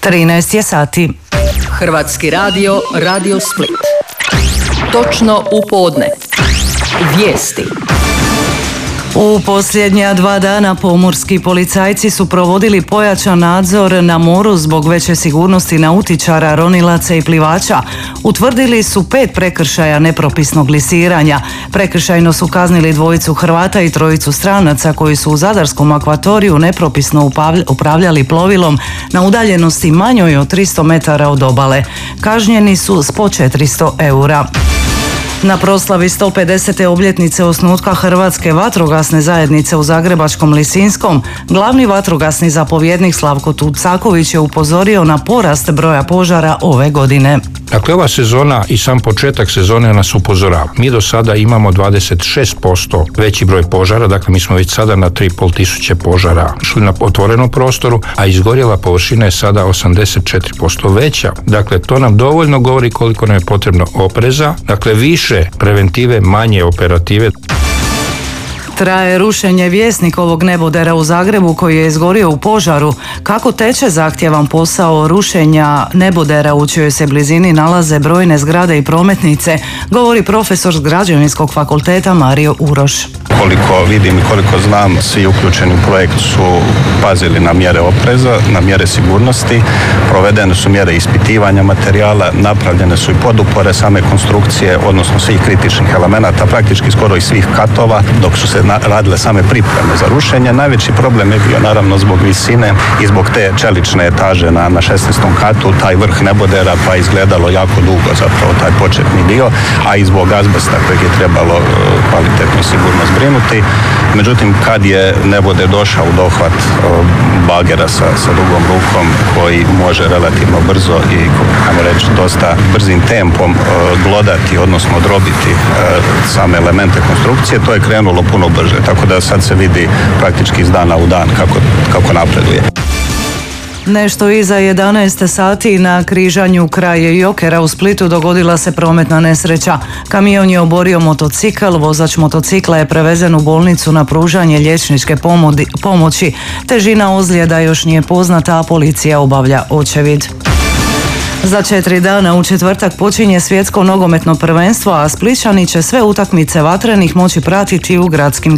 13 je sati. Hrvatski radio, Radio Split. Točno u podne. Vijesti. U posljednja 2 dana pomorski policajci su provodili pojačan nadzor na moru zbog veće sigurnosti nautičara, ronilaca i plivača. Utvrdili su 5 prekršaja nepropisnog lisiranja. Prekršajno su kaznili 2 Hrvata i 3 stranaca koji su u zadarskom akvatoriju nepropisno upravljali plovilom na udaljenosti manjoj od 300 metara od obale. Kažnjeni su s po 400 eura. Na proslavi 150. obljetnice osnutka Hrvatske vatrogasne zajednice u zagrebačkom Lisinskom, glavni vatrogasni zapovjednik Slavko Tucaković je upozorio na porast broja požara ove godine. Dakle, ova sezona i sam početak sezone nas upozorava. Mi do sada imamo 26% veći broj požara, dakle mi smo već sada na 3.500 požara šli na otvorenom prostoru, a izgorjela površina je sada 84% veća. Dakle, to nam dovoljno govori koliko nam je potrebno opreza, dakle više preventive, manje operative. Traje rušenje Vjesnikovog nebodera u Zagrebu koji je izgorio u požaru. Kako teče zahtjevan posao rušenja nebodera u čijoj se blizini nalaze brojne zgrade i prometnice, govori profesor s Građevinskog fakulteta Mario Uroš. Koliko vidim i koliko znam, svi uključeni u projekt su pazili na mjere opreza, na mjere sigurnosti, provedene su mjere ispitivanja materijala, napravljene su i podupore same konstrukcije, odnosno svih kritičnih elemenata, praktički skoro i svih katova, dok su se radile same pripreme za rušenje. Najveći problem je bio naravno zbog visine i zbog te čelične etaže na 16. katu, taj vrh nebodera, pa je izgledalo jako dugo zapravo taj početni dio, a i zbog azbesta kojeg je trebalo kvalitetno i sigurno zbrinuti. Međutim, kad je neboder došao u dohvat bagera sa dugom rukom koji može relativno brzo i, ajmo reći, dosta brzim tempom glodati, odnosno drobiti same elemente konstrukcije, to je krenulo puno brže, tako da sad se vidi praktički iz dana u dan kako napreduje. Nešto iza 11 sati na križanju kraj Jokera u Splitu dogodila se prometna nesreća. Kamion je oborio motocikl, vozač motocikla je prevezen u bolnicu na pružanje liječničke pomoći. Težina ozljeda još nije poznata, a policija obavlja očevid. Za 4 dana u četvrtak počinje svjetsko nogometno prvenstvo, a Splićani će sve utakmice vatrenih moći pratiti u gradskim